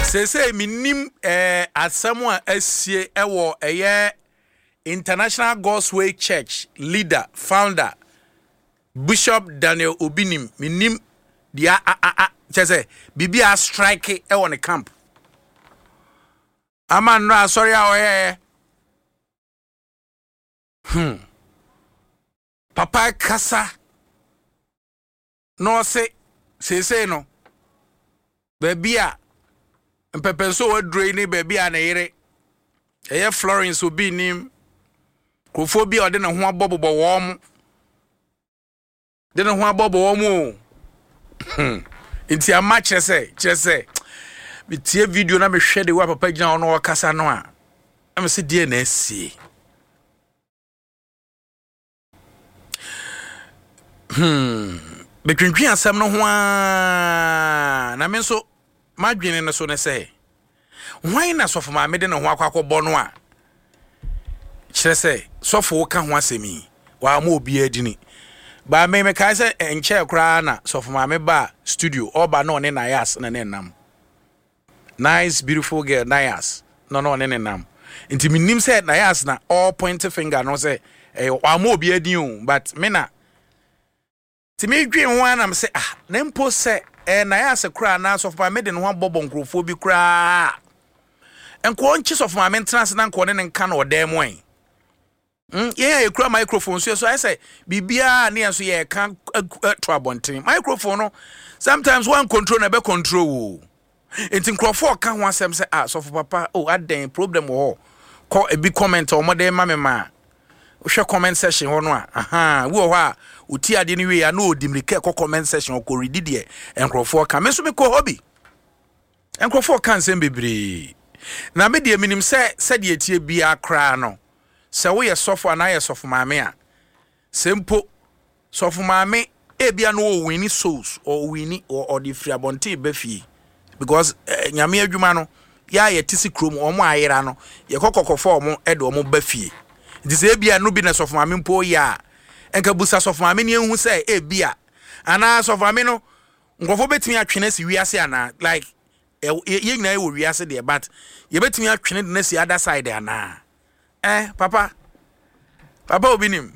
Say minim asɛm a asie ɛwɔ ɛyɛ International Gospel Church leader founder Bishop Daniel Obinim minim dia say bibia strike ɛwɔ ne camp ama no sorry a papa kasa no say no baby a mpepenso wa drain baby a na yere eye Florence obi nim kophobia ode ne ho abobobo wo mo de ne ho abobo wo mo inti ama kyerese bi tie video na me hwe de wa papa gina ono kasa no a am se die na asie betwentwe asem no ho a na me nso madwene no so ne se hwan na sofo ma me de ne ho akwakobo no a kyerɛ sɛ sofo ka ho asemi wa ma obi adini ba me kai sɛ enche kra na sofo ma me ba studio oba no ne Nayas na ne nam nice beautiful girl Nayas no ne nam nti minim sɛ Nayas na all point finger no sɛ wa ma obi adini but me na ti me dwen ho anam sɛ na mpo sɛ Nayas kra na sofo ma me de no ho bobo nkrofo bi kra enko nchi sofo ma me ntena na nko ne nka na odem wen yeah kra microphone so I say bibia na so ye kan to abonten microphone no sometimes one control na be control enti nkrofo ka ho asem say sofo papa aden problem wo ko e bi comment o modern ma hwe comment section ho no wo ho a uti ade ni we ya na odimrike ko comment section ko read de nkrofo ka me so me ko hobby nkrofo kan sem bebre na me de minim se de etie bia kra no se wo ye sofo na ye sofo maame a sempo sofo maame ebia no o wini souls or wini or the free abonte befie because nyame adwuma no ya ye tisi krom omo ayera no ye kokokofo omo ede omo befie nti se ebia no bi na sofo maame mpo ya enka busa sofo maame ne ehu se ebia ana sofo maame no ngofo betimi atwene si wiase ana like ye nyina ye wo wiase de but ye betimi atwene de na si other side ana papa Obinim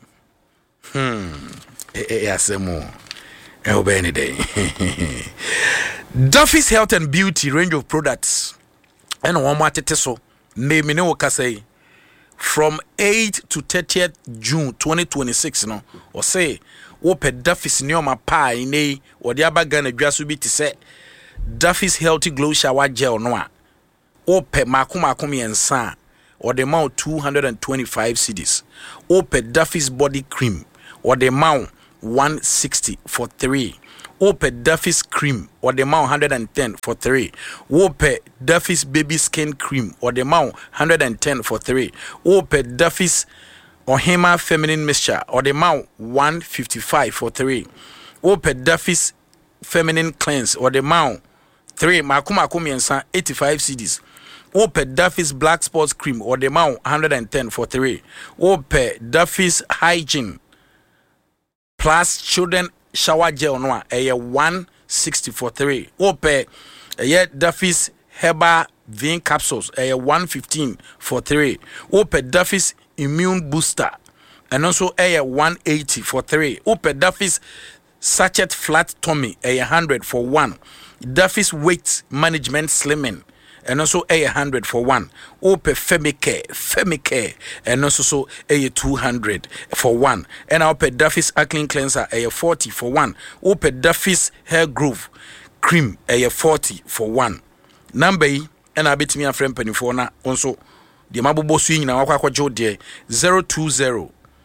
yasemo obey day Duffy's Health and Beauty range of products and one more so name me no say from 8 to 30th June 2026 no or say open Duffy's neoma pie ne or the abagana dwaso bi te say Duffy's Healthy Glow Shower Gel no a open makuma ensa or the amount 225 cedis. Open Duffy's body cream or the amount 160 for 3. Open Duffy's cream or the amount 110 for 3. Open Duffy's baby skin cream or the amount 110 for 3. Open Duffy's Ohema feminine mixture or the amount 155 for 3. Open Duffy's feminine cleanse or the amount 3 makuma 85 cedis. Ope Duffy's black sports cream or the amount 110 for 3. Ope Duffy's hygiene plus children shower gel no a 160 for 3. Ope Duffy's Herbal vein capsules a 115 for 3. Ope Duffy's immune booster and also a 180 for 3. Ope Duffy's sachet flat tummy a 100 for 1. Duffy's weight management slimming and also a 100 for 1. Ope Femicare and also so a 200 for 1. And Ope Duffy's acne cleanser a 40 for 1. Ope Duffy's hair groove cream a 40 for 1. Number and I bet me a friend penny for na also the mabubo swing na wakwa jo de 020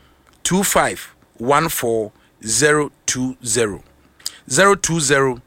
2514 020 020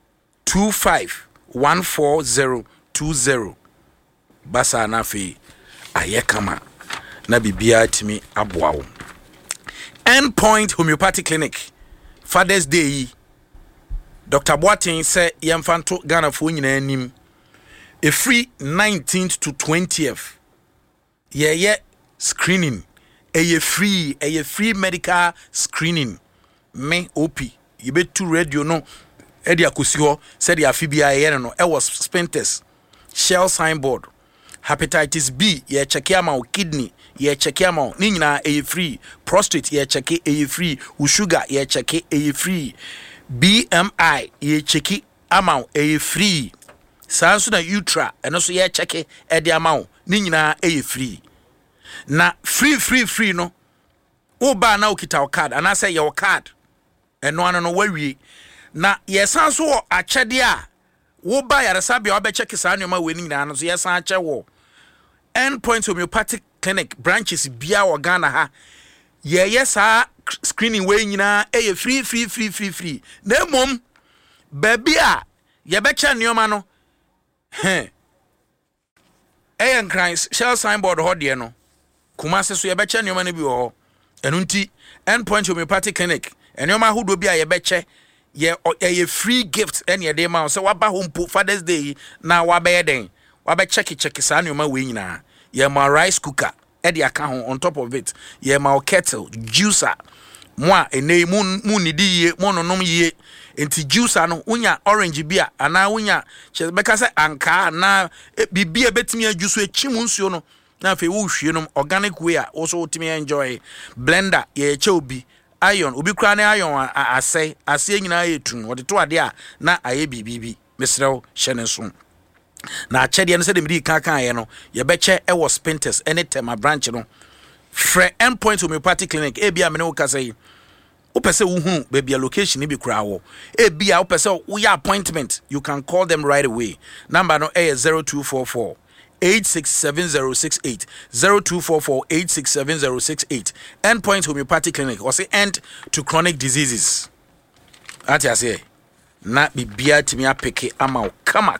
2514 20 basa na fe ayekama na bibia timi aboawo Endpoint Homeopathic Clinic Father's Day Dr. Boateng say yemfanto Ghana fo nyina anim a free 19th to 20th yeah screening a free medical screening me op you bet to radio no e dia kosi ho said ya fibia ye no e was spenters Shell signboard. Hepatitis B, ye check ama kidney, ye check ama ni nyina e free. Prostate ye check e free. Sugar ye check e free. BMI ye check ama e free. Sanso na ultra eno so ye check e de ama ni nyina e free. Na free no. Wo ba na okita card and I say your card. Eno ano no wawie. Na ye sanso wo akyede a wo ba yaresa bia obe check sa anoma we ni nyina no so ye san ache wo. Endpoint homeopathic clinic branches bia wo Ghana ha. Ye yesa screening we nyina e free. Na mom baby a ye be che neoma no. Christ Shell signboard ho de no. Kumase so ye be che neoma no bi wo. Enunti Endpoint homeopathic clinic eneoma hudo bi a ye be che ye free gift any ye dey ma so waba home Father's Day na waba den waba check sa neoma we nyina ye ma rice cooker e dey aka ho on top of it ye ma kettle juicer mo a enei mu nidi ye mo nonom ye enti juicer no unya orange bia ana unya che be ka se anka na bibia betimi ajuso echimu nsuo no na fe wo hwie no organic way a also ultimate enjoy blender ye che obi iron obi kra na iron ase nyina yetun wo de to ade a na aye bibibi mesrew hye so na achede no se de midi kan ye no ye be che e wo spinters anytime a branch no free Endpoint homeopathic clinic e bia me no ka say wo pese wo hu be bia location bi kra wo e bia wo pese wo ya appointment you can call them right away number no e 0244 867068 0244 867068 Endpoint homeopathic clinic or say end to chronic diseases ati ase na bibia timi apeke ama kama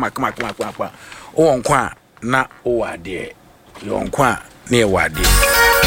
o onkwa na o wade yo onkwa na e wade